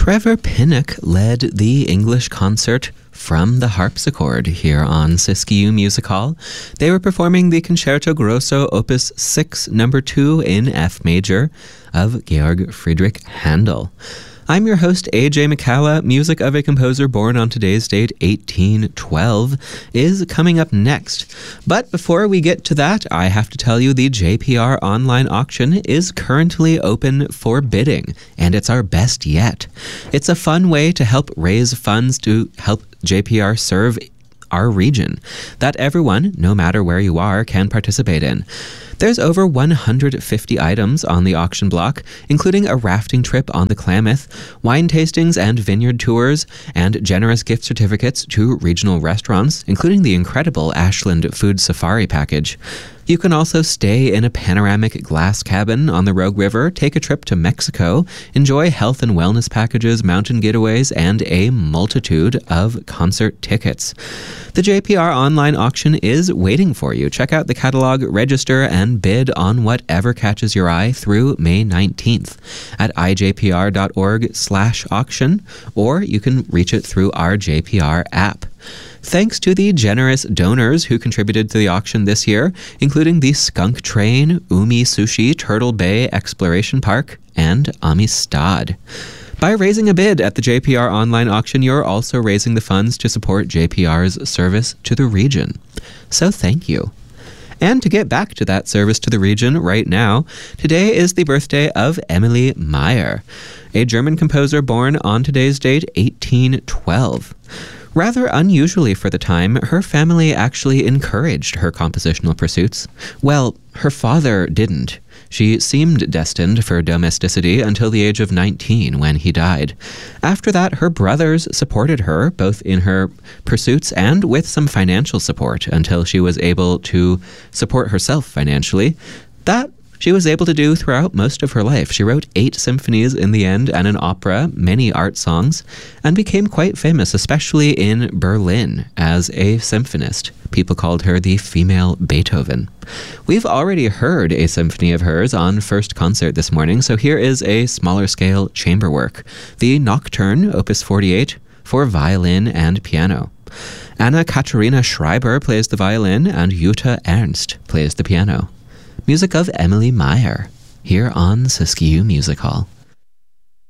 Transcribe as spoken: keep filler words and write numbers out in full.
Trevor Pinnock led the English concert from the harpsichord here on Siskiyou Music Hall. They were performing the Concerto Grosso Opus six, number two in F major of Georg Friedrich Handel. I'm your host, A J McCalla. Music of a composer born on today's date, eighteen twelve, is coming up next. But before we get to that, I have to tell you the J P R online auction is currently open for bidding, and it's our best yet. It's a fun way to help raise funds to help J P R serve our region that everyone, no matter where you are, can participate in. There's over one hundred fifty items on the auction block, including a rafting trip on the Klamath, wine tastings and vineyard tours, and generous gift certificates to regional restaurants, including the incredible Ashland Food Safari package. You can also stay in a panoramic glass cabin on the Rogue River, take a trip to Mexico, enjoy health and wellness packages, mountain getaways, and a multitude of concert tickets. The J P R online auction is waiting for you. Check out the catalog, register, and bid on whatever catches your eye through May nineteenth at i j p r dot org slash auction, or you can reach it through our J P R app. Thanks to the generous donors who contributed to the auction this year, including the Skunk Train, Umi Sushi, Turtle Bay Exploration Park, and Amistad. By raising a bid at the J P R online auction, you're also raising the funds to support J P R's service to the region. So thank you. And to get back to that service to the region right now, today is the birthday of Emilie Meyer, a German composer born on today's date, eighteen twelve. Rather unusually for the time, her family actually encouraged her compositional pursuits. Well, her father didn't. She seemed destined for domesticity until the age of nineteen when he died. After that, her brothers supported her, both in her pursuits and with some financial support, until she was able to support herself financially. That she was able to do throughout most of her life. She wrote eight symphonies in the end and an opera, many art songs, and became quite famous, especially in Berlin, as a symphonist. People called her the female Beethoven. We've already heard a symphony of hers on First Concert this morning, so here is a smaller scale chamber work, the Nocturne, Opus forty-eight, for violin and piano. Anna Katharina Schreiber plays the violin, and Jutta Ernst plays the piano. Music of Emilie Meyer, here on Siskiyou Music Hall.